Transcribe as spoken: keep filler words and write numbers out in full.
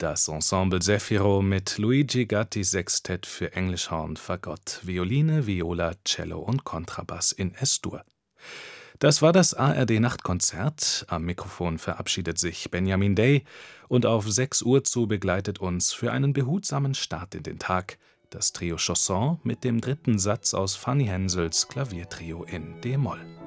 Das Ensemble Zefiro mit Luigi Gattis Sextett für Englischhorn, Fagott, Violine, Viola, Cello und Kontrabass in Es-Dur. Das war das A R D-Nachtkonzert. Am Mikrofon verabschiedet sich Benjamin Day und auf sechs Uhr zu begleitet uns für einen behutsamen Start in den Tag das Trio Chausson mit dem dritten Satz aus Fanny Hensels Klaviertrio in d-Moll.